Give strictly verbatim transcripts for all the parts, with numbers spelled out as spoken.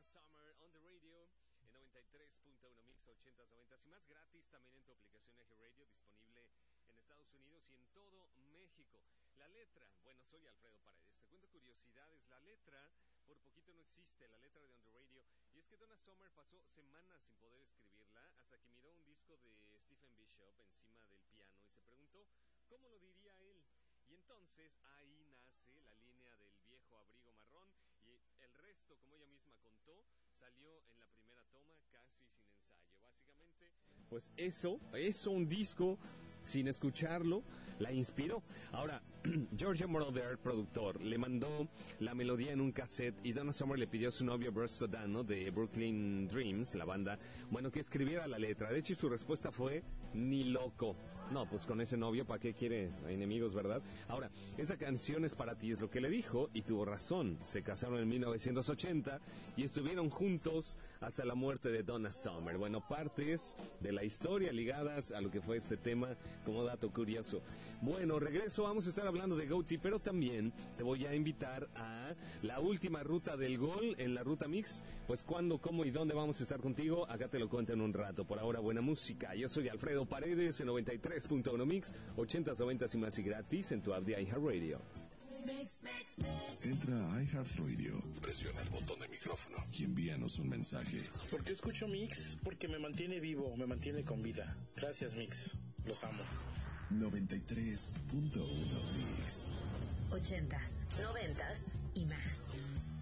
Summer on the Radio en noventa y tres punto uno Mix ochentas, noventas y más, gratis también en tu aplicación Eje Radio, disponible en Estados Unidos y en todo México. La letra, bueno, soy Alfredo Paredes, te cuento curiosidades. La letra, por poquito no existe, la letra de On the Radio, y es que Donna Summer pasó semanas sin poder escribirla hasta que miró un disco de Stephen Bishop encima del piano y se preguntó cómo lo diría él. Y entonces ahí nace la línea del viejo abrigo marrón, y el resto, como ella misma contó, salió en la primera toma casi sin ensayo. Básicamente, pues eso, eso un disco sin escucharlo la inspiró. Ahora, Giorgio Moroder, productor, le mandó la melodía en un cassette y Donna Summer le pidió a su novio Bruce Sodano de Brooklyn Dreams, la banda, bueno, que escribiera la letra. De hecho, su respuesta fue: ni loco. No, pues con ese novio, ¿para qué quiere enemigos, verdad? Ahora, esa canción es para ti, es lo que le dijo, y tuvo razón. Se casaron en mil novecientos ochenta y estuvieron juntos hasta la muerte de Donna Summer. Bueno, partes de la historia ligadas a lo que fue este tema como dato curioso. Bueno, regreso, vamos a estar hablando de Goatee, pero también te voy a invitar a la última ruta del gol en la Ruta Mix. Pues cuándo, cómo y dónde vamos a estar contigo, acá te lo cuento en un rato. Por ahora, buena música. Yo soy Alfredo Paredes en noventa y tres punto uno Mix, ochentas, noventas y más, y gratis en tu app de iHeartRadio. Entra a iHeartRadio, presiona el botón de micrófono y envíanos un mensaje. ¿Por qué escucho Mix? Porque me mantiene vivo, me mantiene con vida. Gracias, Mix. Los amo. noventa y tres punto uno Mix. Ochentas, noventas y más.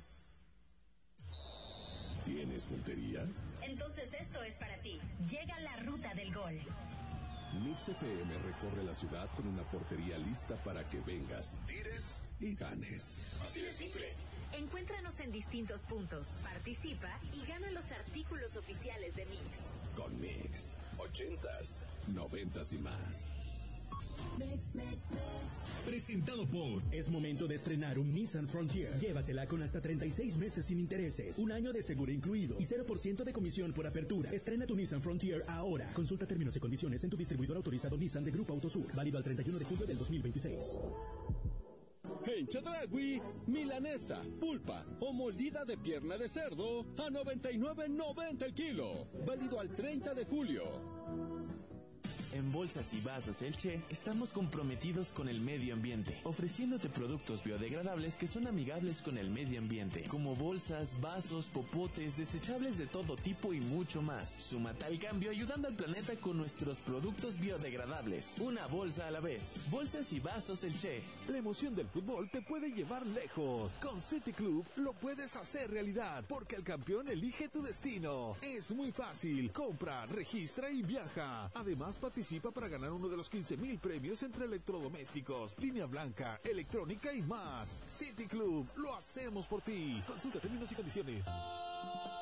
¿Tienes puntería? Entonces esto es para ti. Llega la Ruta del Gol. Mix F M recorre la ciudad con una portería lista para que vengas, tires y ganes. Así de simple. Encuéntranos en distintos puntos, participa y gana los artículos oficiales de Mix. Con Mix, ochentas, noventas y más. Mix, mix, mix. Presentado por... Es momento de estrenar un Nissan Frontier. Llévatela con hasta treinta y seis meses sin intereses, un año de seguro incluido y cero por ciento de comisión por apertura. Estrena tu Nissan Frontier ahora. Consulta términos y condiciones en tu distribuidor autorizado Nissan de Grupo Autosur. Válido al treinta y uno de julio del dos mil veintiséis. En Chedraui, milanesa, pulpa o moldida de pierna de cerdo a noventa y nueve noventa el kilo. Válido al treinta de julio. En Bolsas y Vasos El Che estamos comprometidos con el medio ambiente, ofreciéndote productos biodegradables que son amigables con el medio ambiente, como bolsas, vasos, popotes, desechables de todo tipo y mucho más. Súmate al cambio ayudando al planeta con nuestros productos biodegradables. Una bolsa a la vez. Bolsas y Vasos El Che. La emoción del fútbol te puede llevar lejos. Con City Club lo puedes hacer realidad, porque el campeón elige tu destino. Es muy fácil. Compra, registra y viaja. Además, participa para ganar uno de los quince mil premios entre electrodomésticos, línea blanca, electrónica y más. City Club, lo hacemos por ti. Consulta términos y condiciones.